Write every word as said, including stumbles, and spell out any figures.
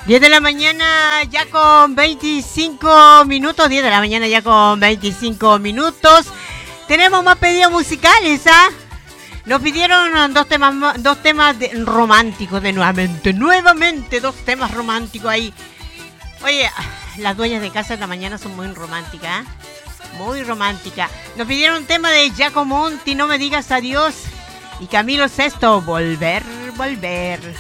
diez de la mañana ya con veinticinco minutos. diez de la mañana ya con veinticinco minutos. Tenemos más pedidos musicales, ¿ah? Nos pidieron dos temas, dos temas de, románticos de nuevamente. Nuevamente, dos temas románticos ahí. Oye, las dueñas de casa de la mañana son muy románticas, ¿eh? Muy románticas. Nos pidieron un tema de Giacomo Monti, No me digas adiós. Y Camilo Sesto, Volver, Volver.